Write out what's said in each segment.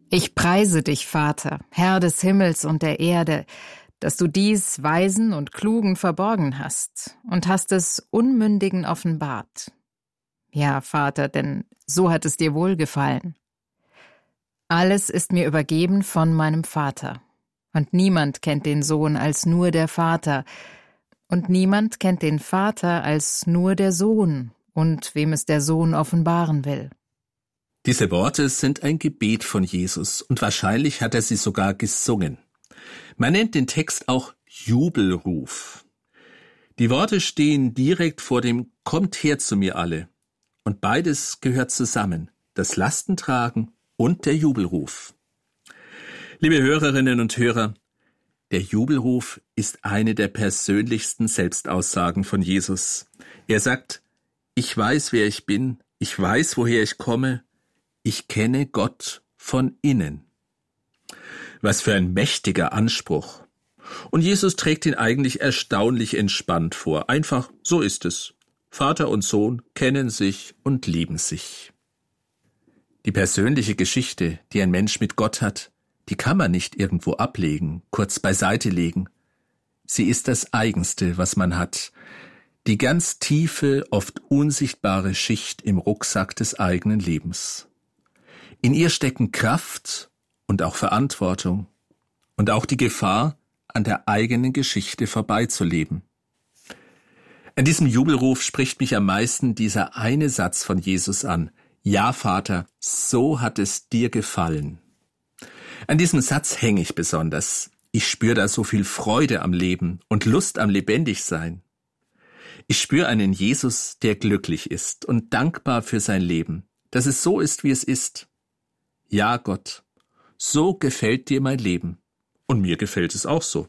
Ich preise dich, Vater, Herr des Himmels und der Erde, dass du dies Weisen und Klugen verborgen hast und hast es Unmündigen offenbart. Ja, Vater, denn so hat es dir wohlgefallen. Alles ist mir übergeben von meinem Vater, und niemand kennt den Sohn als nur der Vater, und niemand kennt den Vater als nur der Sohn, und wem es der Sohn offenbaren will. Diese Worte sind ein Gebet von Jesus, und wahrscheinlich hat er sie sogar gesungen. Man nennt den Text auch Jubelruf. Die Worte stehen direkt vor dem »Kommt her zu mir alle«. Und beides gehört zusammen, das Lastentragen und der Jubelruf. Liebe Hörerinnen und Hörer, der Jubelruf ist eine der persönlichsten Selbstaussagen von Jesus. Er sagt, ich weiß, wer ich bin, ich weiß, woher ich komme, ich kenne Gott von innen. Was für ein mächtiger Anspruch. Und Jesus trägt ihn eigentlich erstaunlich entspannt vor. Einfach, so ist es. Vater und Sohn kennen sich und lieben sich. Die persönliche Geschichte, die ein Mensch mit Gott hat, die kann man nicht irgendwo ablegen, kurz beiseite legen. Sie ist das Eigenste, was man hat. Die ganz tiefe, oft unsichtbare Schicht im Rucksack des eigenen Lebens. In ihr stecken Kraft und auch Verantwortung und auch die Gefahr, an der eigenen Geschichte vorbeizuleben. An diesem Jubelruf spricht mich am meisten dieser eine Satz von Jesus an. Ja, Vater, so hat es dir gefallen. An diesem Satz hänge ich besonders. Ich spüre da so viel Freude am Leben und Lust am Lebendigsein. Ich spüre einen Jesus, der glücklich ist und dankbar für sein Leben, dass es so ist, wie es ist. Ja, Gott, so gefällt dir mein Leben. Und mir gefällt es auch so.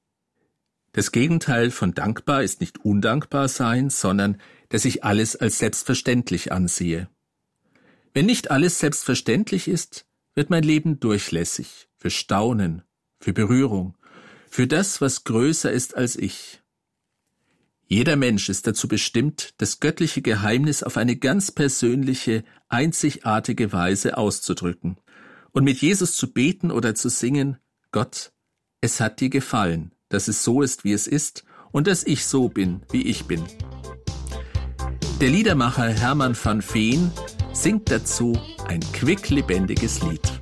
Das Gegenteil von dankbar ist nicht undankbar sein, sondern dass ich alles als selbstverständlich ansehe. Wenn nicht alles selbstverständlich ist, wird mein Leben durchlässig, für Staunen, für Berührung, für das, was größer ist als ich. Jeder Mensch ist dazu bestimmt, das göttliche Geheimnis auf eine ganz persönliche, einzigartige Weise auszudrücken und mit Jesus zu beten oder zu singen, Gott, es hat dir gefallen, dass es so ist, wie es ist und dass ich so bin, wie ich bin. Der Liedermacher Hermann van Veen singt dazu ein quicklebendiges Lied.